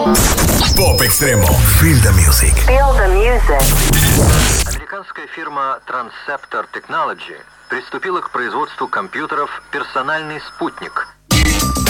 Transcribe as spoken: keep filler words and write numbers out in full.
Pop extremo. Feel the music. Feel the music. Американская фирма Transceptor Technology приступила к производству компьютеров «Персональный спутник»,